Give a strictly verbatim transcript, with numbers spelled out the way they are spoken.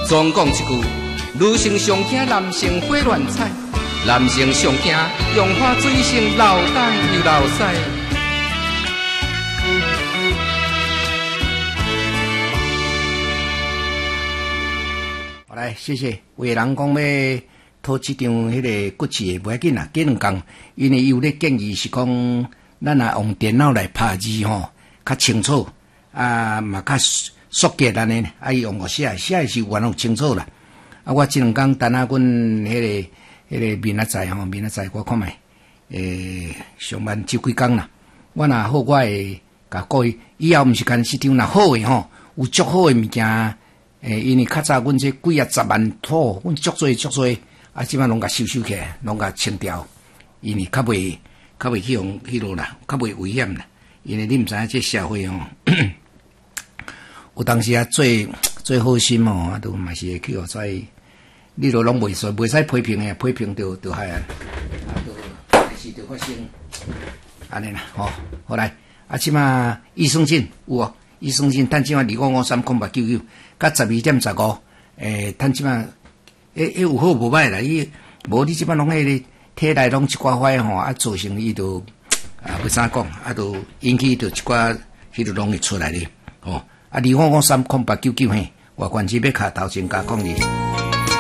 总讲一句，女性上惊男性火乱彩，男性上惊用花水性流带又流屎。 好来，谢谢。有的人讲要讨这张迄个骨质的，不要紧啦，几两工，因为有咧建议是讲，咱若用电脑来拍字吼，较清楚，啊嘛较速捷安尼，啊伊用个写，写是完全清楚啦。啊，我这两工等下阮迄个迄个明仔载吼，明仔载我看觅，诶，上班这几工啦，我若好，我会甲各位以后毋是干市场若好诶吼，有足好诶物件。诶，因为较早阮这几啊十万土，阮足多足多，啊，即摆拢甲收收起来，拢甲清掉，因为较袂较袂去用迄落啦，较袂危险啦。因为你毋知影这社会吼，有当时啊最最好心哦，啊都嘛是会去互在，你都拢袂使袂使批评诶，批评就就害啊，啊都是就发生，安尼啦，吼，好来，啊，即摆益生菌有无？益生菌，趁即摆二五五三空八九九。甲十二点十五，诶，趁即摆，诶，诶有好无歹啦，伊无你即摆拢迄个体内拢一寡坏吼，啊，造成伊就啊，要怎讲，啊，就引起就一寡迄个拢会出来咧，吼，啊，二五五三空八九九嘿，外观只要卡头前加讲哩。